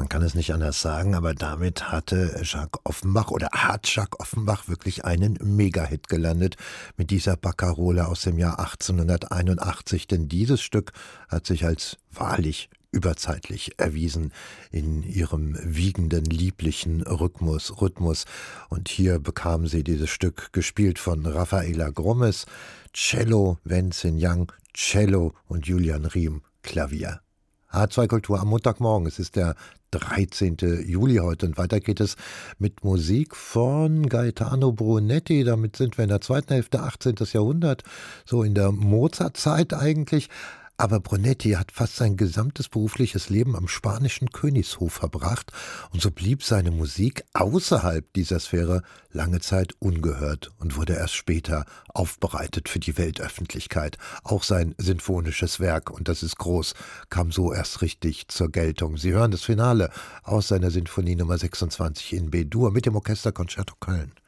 Man kann es nicht anders sagen, aber damit hatte Jacques Offenbach oder hat Jacques Offenbach wirklich einen Mega-Hit gelandet mit dieser Barcarola aus dem Jahr 1881. Denn dieses Stück hat sich als wahrlich überzeitlich erwiesen in ihrem wiegenden, lieblichen Rhythmus. Und hier bekam sie dieses Stück gespielt von Rafaela Grommes, Cello, Wenzin Young, Cello und Julian Riem, Klavier. H2 Kultur am Montagmorgen. Es ist der 13. Juli heute und weiter geht es mit Musik von Gaetano Brunetti. Damit sind wir in der zweiten Hälfte 18. Jahrhundert, so in der Mozartzeit eigentlich. Aber Brunetti hat fast sein gesamtes berufliches Leben am spanischen Königshof verbracht und so blieb seine Musik außerhalb dieser Sphäre lange Zeit ungehört und wurde erst später aufbereitet für die Weltöffentlichkeit. Auch sein sinfonisches Werk, und das ist groß, kam so erst richtig zur Geltung. Sie hören das Finale aus seiner Sinfonie Nummer 26 in B-Dur mit dem Orchesterkonzerto Köln.